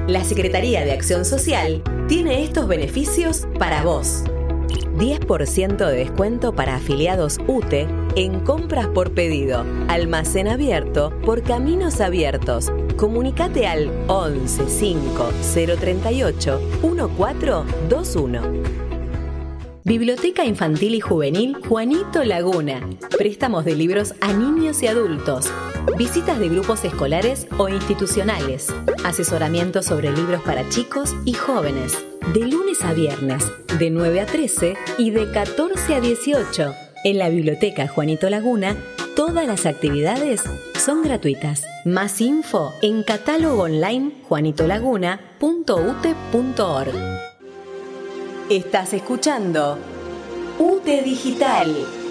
La Secretaría de Acción Social tiene estos beneficios para vos. 10% de descuento para afiliados UTE en compras por pedido. Almacén abierto por Caminos Abiertos. Comunicate al 11 5 038 1421. Biblioteca Infantil y Juvenil Juanito Laguna. Préstamos de libros a niños y adultos. Visitas de grupos escolares o institucionales. Asesoramiento sobre libros para chicos y jóvenes. De lunes a viernes, de 9 a 13 y de 14 a 18. En la Biblioteca Juanito Laguna, todas las actividades son gratuitas. Más info en catálogo online juanitolaguna.ute.org. Estás escuchando UTE Digital.